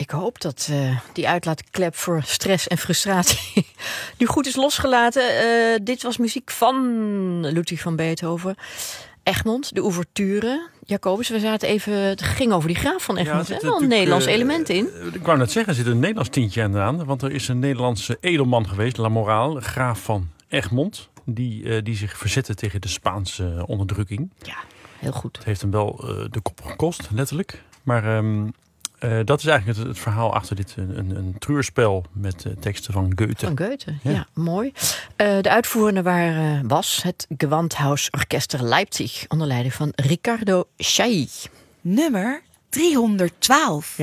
Ik hoop dat die uitlaatklep voor stress en frustratie nu goed is losgelaten. Dit was muziek van Ludwig van Beethoven. Egmond, de ouverture. Jacobus, we zaten even... Het ging over die graaf van Egmond. Er wel een Nederlands element in. Ik wou net zeggen, er zit een Nederlands tintje aan. Want er is een Nederlandse edelman geweest, Lamoraal, graaf van Egmond. Die zich verzette tegen de Spaanse onderdrukking. Ja, heel goed. Het heeft hem wel de kop gekost, letterlijk. Maar dat is eigenlijk het verhaal achter dit. Een treurspel met teksten van Goethe. Van Goethe, ja mooi. De uitvoerende was het Gewandhausorchester Leipzig onder leiding van Riccardo Chailly. Nummer 312.